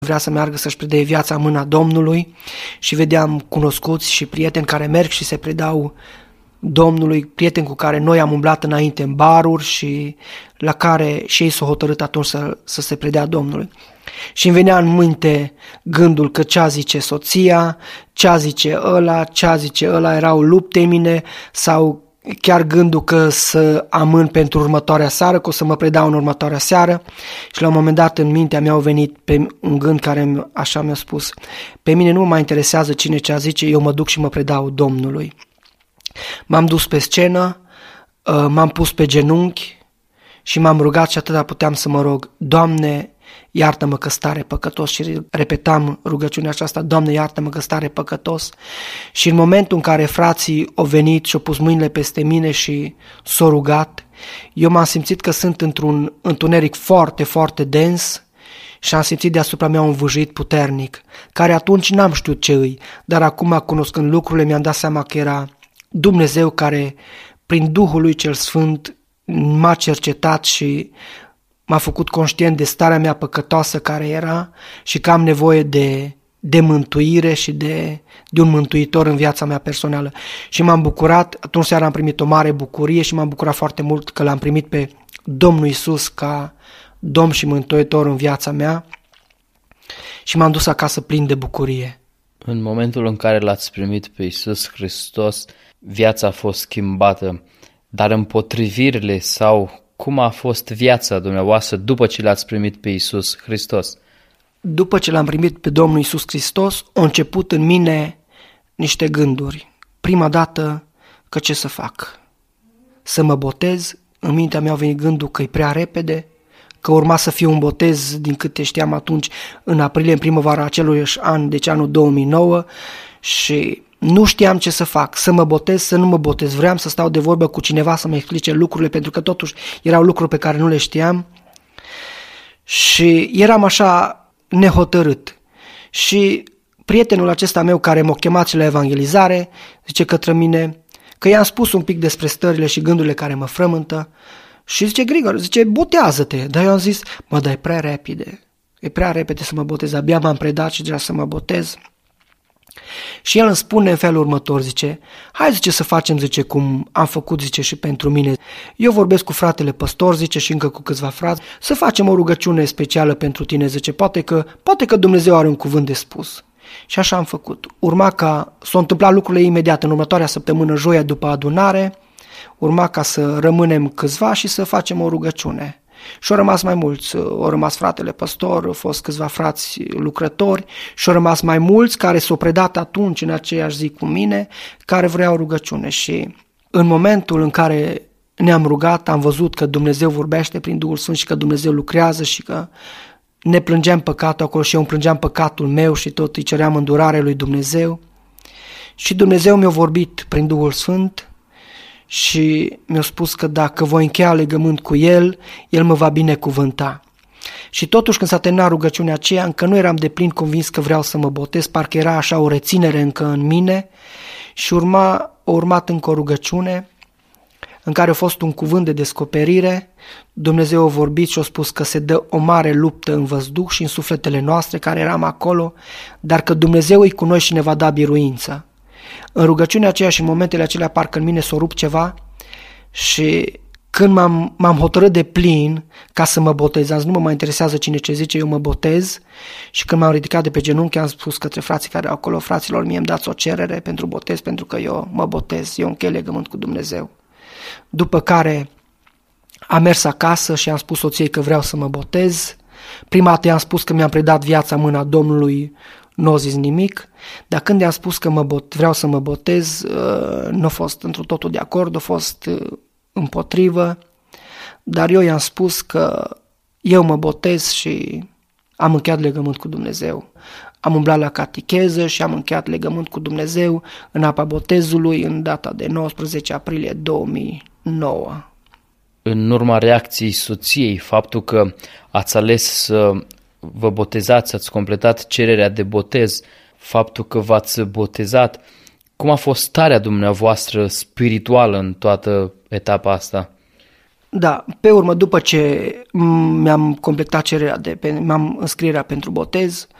Vrea să meargă să-și predea viața în mâna Domnului și vedeam cunoscuți și prieteni care merg și se predau Domnului, prieteni cu care noi am umblat înainte în baruri și la care și ei s-au hotărât atunci să se predea Domnului. Și îmi venea în minte gândul că ce zice soția, ce zice ăla, erau lupte în mine sau chiar gândul că să amân pentru următoarea seară, că o să mă predau în următoarea seară. Și la un moment dat în mintea mea au venit un gând care așa mi-a spus: pe mine nu mă mai interesează cine ce zice, eu mă duc și mă predau Domnului. M-am dus pe scenă, m-am pus pe genunchi și m-am rugat și atâta puteam să mă rog: Doamne, iartă-mă că stare păcătos. Și repetam rugăciunea aceasta: Doamne, iartă-mă că stare păcătos. Și în momentul în care frații au venit și au pus mâinile peste mine și s-au rugat, eu m-am simțit că sunt într-un întuneric foarte, foarte dens și am simțit deasupra mea un vâjit puternic, care atunci n-am știut ce îi, dar acum, cunoscând lucrurile, mi-am dat seama că era Dumnezeu care, prin Duhul lui cel Sfânt, m-a cercetat și m-a făcut conștient de starea mea păcătoasă care era și că am nevoie de mântuire și de un mântuitor în viața mea personală. Și m-am bucurat, atunci seara am primit o mare bucurie și m-am bucurat foarte mult că l-am primit pe Domnul Iisus ca Domn și Mântuitor în viața mea și m-am dus acasă plin de bucurie. În momentul în care l-ați primit pe Iisus Hristos, viața a fost schimbată, dar împotrivirile sau cum a fost viața dumneavoastră după ce l-ați primit pe Iisus Hristos? După ce l-am primit pe Domnul Iisus Hristos, au început în mine niște gânduri. Prima dată că ce să fac? Să mă botez? În mintea mea a venit gândul că e prea repede, că urma să fie un botez, din câte știam atunci, în aprilie, în primăvara acelui an, deci anul 2009, și nu știam ce să fac, să mă botez, să nu mă botez. Vreau să stau de vorbă cu cineva să mă explice lucrurile, pentru că totuși erau lucruri pe care nu le știam și eram așa nehotărât. Și prietenul acesta meu care m-a chemat și la evangelizare zice către mine că i-am spus un pic despre stările și gândurile care mă frământă și zice: Grigor, zice, botează-te. Dar eu am zis: dar e prea repede să mă botez, abia m-am predat și deja să mă botez. Și el îmi spune în felul următor, zice: hai, zice, să facem, zice, cum am făcut, zice, și pentru mine. Eu vorbesc cu fratele păstor, zice, și încă cu câțiva frați, să facem o rugăciune specială pentru tine, zice, poate că Dumnezeu are un cuvânt de spus. Și așa am făcut. Urma ca s-au întâmplat lucrurile imediat, în următoarea săptămână, joia după adunare, urma ca să rămânem câțiva și să facem o rugăciune. Și au rămas mai mulți, au rămas fratele păstor, au fost câțiva frați lucrători și au rămas mai mulți care s-au predat atunci în aceeași zi cu mine, care vreau rugăciune. Și în momentul în care ne-am rugat, am văzut că Dumnezeu vorbește prin Duhul Sfânt și că Dumnezeu lucrează și că ne plângeam păcatul acolo și eu îmi plângeam păcatul meu și tot îi ceream îndurare lui Dumnezeu. Și Dumnezeu mi-a vorbit prin Duhul Sfânt și mi-a spus că dacă voi încheia legământ cu El, El mă va binecuvânta. Și totuși când s-a terminat rugăciunea aceea, încă nu eram deplin convins că vreau să mă botez, parcă era așa o reținere încă în mine și a urmat încă o rugăciune în care a fost un cuvânt de descoperire. Dumnezeu a vorbit și a spus că se dă o mare luptă în văzduh și în sufletele noastre care eram acolo, dar că Dumnezeu e cu noi și ne va da biruință. În rugăciunea aceea și în momentele acelea parcă în mine s-a rupt ceva și când m-am hotărât de plin ca să mă botez, am zis, nu mă mai interesează cine ce zice, eu mă botez. Și când m-am ridicat de pe genunchi am spus către frații care erau acolo: fraților, mie îmi dați o cerere pentru botez, pentru că eu mă botez, eu închei legământ cu Dumnezeu. După care am mers acasă și am spus soției că vreau să mă botez. Prima dată i-am spus că mi-am predat viața în mâna Domnului, nu a zis nimic, dar când i-am spus că vreau să mă botez, nu a fost întru totul de acord, a fost împotrivă, dar eu i-am spus că eu mă botez și am încheiat legământ cu Dumnezeu. Am umblat la catecheză și am încheiat legământ cu Dumnezeu în apa botezului în data de 19 aprilie 2009. În urma reacției soției, faptul că ați ales să vă botezați, ați completat cererea de botez, faptul că v-ați botezat, cum a fost starea dumneavoastră spirituală în toată etapa asta? Da, pe urmă, după ce mi-am completat cererea mi-am înscrierea pentru botez,